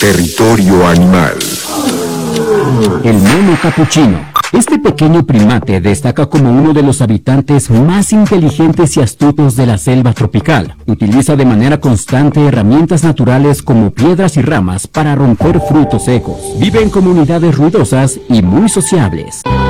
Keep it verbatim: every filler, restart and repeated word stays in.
Territorio animal. El mono capuchino. Este pequeño primate destaca como uno de los habitantes más inteligentes y astutos de la selva tropical. Utiliza de manera constante herramientas naturales como piedras y ramas para romper frutos secos. Vive en comunidades ruidosas y muy sociables.